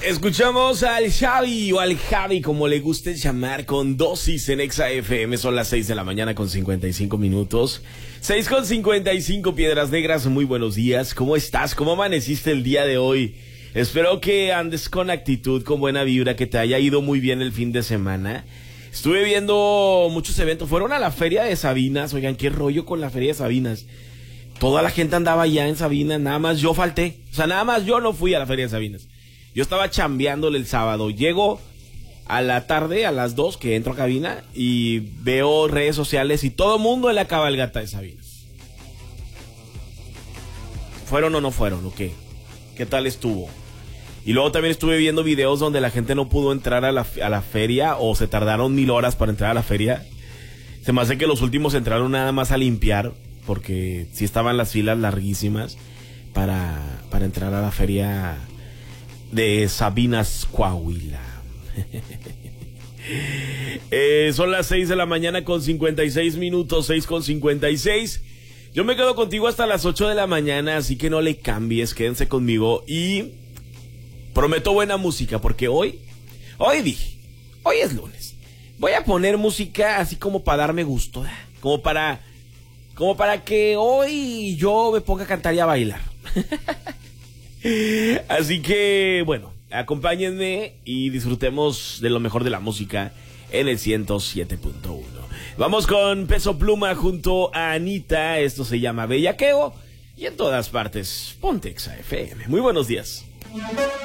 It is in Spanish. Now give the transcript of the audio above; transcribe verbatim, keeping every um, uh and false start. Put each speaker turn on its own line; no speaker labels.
Escuchamos al Xavi o al Javi, como le guste llamar, con Dosis en Exa F M. Son las seis de la mañana con cincuenta y cinco minutos. seis con cincuenta y cinco, Piedras Negras. Muy buenos días. ¿Cómo estás? ¿Cómo amaneciste el día de hoy? Espero que andes con actitud, con buena vibra, que te haya ido muy bien el fin de semana. Estuve viendo muchos eventos. Fueron a la Feria de Sabinas. Oigan, qué rollo con la Feria de Sabinas. Toda la gente andaba ya en Sabinas, nada más yo falté. O sea, nada más yo no fui a la Feria de Sabinas. Yo estaba chambeándole el sábado. Llego a la tarde, a las dos, que entro a cabina, y veo redes sociales y todo el mundo en la cabalgata de Sabinas. ¿Fueron o no fueron o qué? ¿Qué tal estuvo? Y luego también estuve viendo videos donde la gente no pudo entrar a la, a la feria, o se tardaron mil horas para entrar a la feria. Se me hace que los últimos entraron nada más a limpiar, porque sí estaban las filas larguísimas para, para entrar a la feria de Sabinas, Coahuila. eh, son las seis de la mañana con cincuenta y seis minutos, seis con cincuenta y seis. Yo me quedo contigo hasta las ocho de la mañana, así que no le cambies, quédense conmigo y prometo buena música, porque hoy, hoy dije, hoy es lunes. Voy a poner música así como para darme gusto, como para, como para que hoy yo me ponga a cantar y a bailar. Así que, bueno, acompáñenme y disfrutemos de lo mejor de la música en el ciento siete punto uno. Vamos con Peso Pluma junto a Anita. Esto se llama Bellaqueo y en todas partes, ponte Exa F M. Muy buenos días.